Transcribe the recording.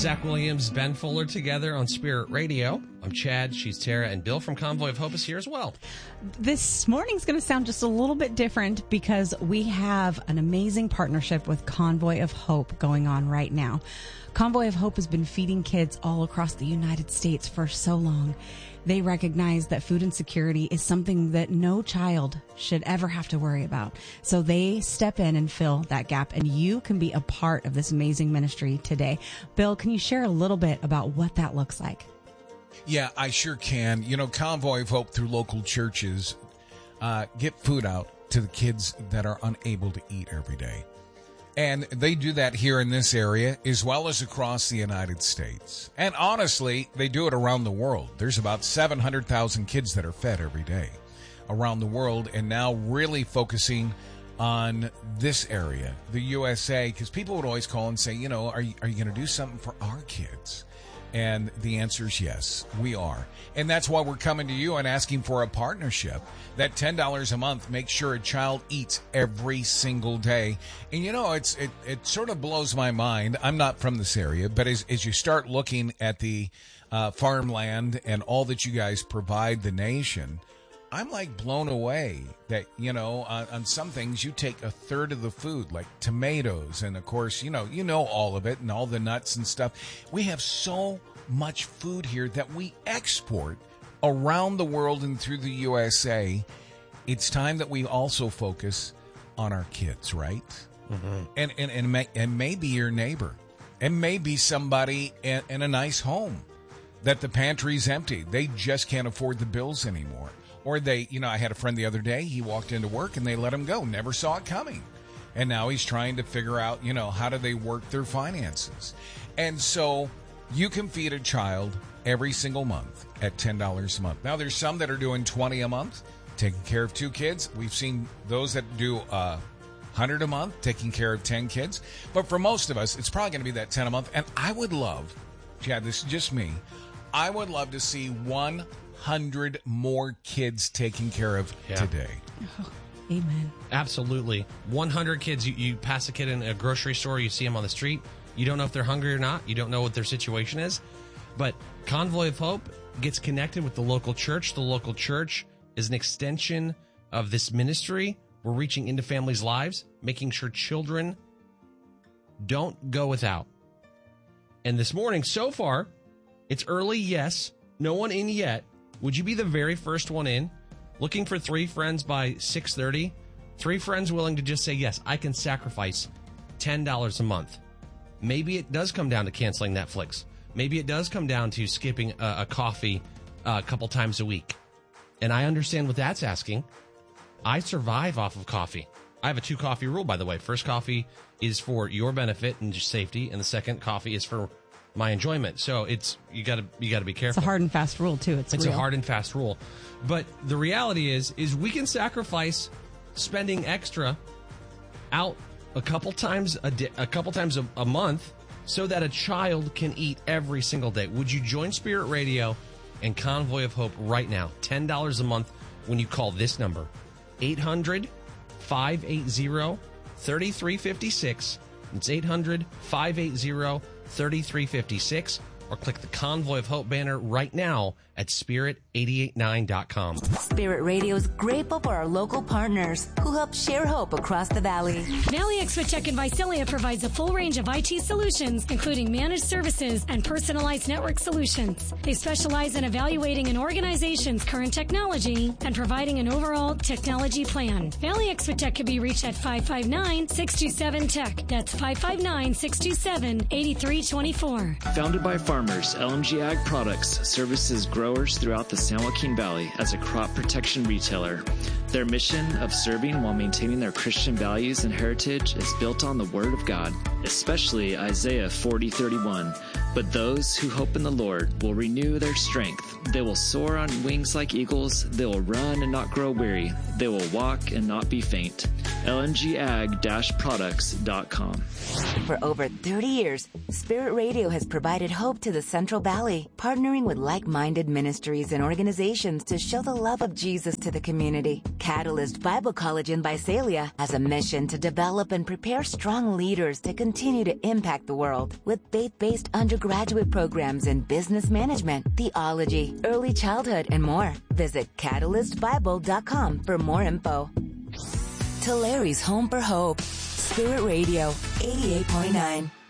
Zach Williams, Ben Fuller together on Spirit Radio. I'm Chad, she's Tara, and Bill from Convoy of Hope is here as well. This morning's going to sound just a little bit different because we have an amazing partnership with Convoy of Hope going on right now. Convoy of Hope has been feeding kids all across the United States for so long. They recognize that food insecurity is something that no child should ever have to worry about. So they step in and fill that gap, and you can be a part of this amazing ministry today. Bill, can you share a little bit about what that looks like? Yeah, I sure can. You know, Convoy of Hope through local churches get food out to the kids that are unable to eat every day. And they do that here in this area as well as across the United States. And honestly, they do it around the world. There's about 700,000 kids that are fed every day around the world, and now really focusing on this area, the USA, because people would always call and say, you know, are you going to do something for our kids? And the answer is yes, we are. And that's why we're coming to you and asking for a partnership. That $10 a month makes sure a child eats every single day. And you know, it sort of blows my mind. I'm not from this area, but as you start looking at the farmland and all that you guys provide the nation, I'm like blown away that, you know, on some things you take a third of the food, like tomatoes. And of course, you know all of it and all the nuts and stuff. We have so much food here that we export around the world and through the USA. It's time that we also focus on our kids, right? Mm-hmm. And maybe your neighbor, and maybe somebody in a nice home that the pantry's empty. They just can't afford the bills anymore. Or they, you know, I had a friend the other day, he walked into work and they let him go, never saw it coming. And now he's trying to figure out, you know, how do they work their finances? And so you can feed a child every single month at $10 a month. Now there's some that are doing $20 a month, taking care of 2 kids. We've seen those that do $100 a month, taking care of 10 kids. But for most of us, it's probably going to be that 10 a month. And I would love, Chad, this is just me, I would love to see 100 more kids taken care of today. Oh, amen. Absolutely. 100 kids. You pass a kid in a grocery store, you see them on the street. You don't know if they're hungry or not. You don't know what their situation is. But Convoy of Hope gets connected with the local church. The local church is an extension of this ministry. We're reaching into families' lives, making sure children don't go without. And this morning, so far, it's early, yes. No one in yet. Would you be the very first one in? Looking for 3 friends by 6:30? 3 friends willing to just say, yes, I can sacrifice $10 a month. Maybe it does come down to canceling Netflix. Maybe it does come down to skipping a coffee a couple times a week. And I understand what that's asking. I survive off of coffee. I have a 2 coffee rule, by the way. First coffee is for your benefit and just safety, and the second coffee is for my enjoyment. So it's you got to be careful. It's a hard and fast rule too. It's a hard and fast rule. But the reality is we can sacrifice spending extra out a couple times a month so that a child can eat every single day. Would you join Spirit Radio and Convoy of Hope right now? $10 a month when you call this number, 800-580-3356. It's 800-580-3356, or click the Convoy of Hope banner right now at spirit889.com. Spirit Radio is grateful for our local partners who help share hope across the valley. Valley Expo-Tech in Visalia provides a full range of IT solutions, including managed services and personalized network solutions. They specialize in evaluating an organization's current technology and providing an overall technology plan. Valley Expo-Tech can be reached at 559-627-TECH. That's 559-627-8324. Founded by farmers, LMG Ag Products services growers throughout the San Joaquin Valley as a crop protection retailer. Their mission of serving while maintaining their Christian values and heritage is built on the Word of God, especially Isaiah 40:31. But those who hope in the Lord will renew their strength. They will soar on wings like eagles. They will run and not grow weary. They will walk and not be faint. lmgag-products.com. For over 30 years, Spirit Radio has provided hope to the Central Valley, partnering with like-minded ministries and organizations to show the love of Jesus to the community. Catalyst Bible College in Visalia has a mission to develop and prepare strong leaders to continue to impact the world with faith-based undergraduate programs in business management, theology, early childhood, and more. Visit catalystbible.com for more info. Tulari's Home for Hope. Spirit Radio 88.9.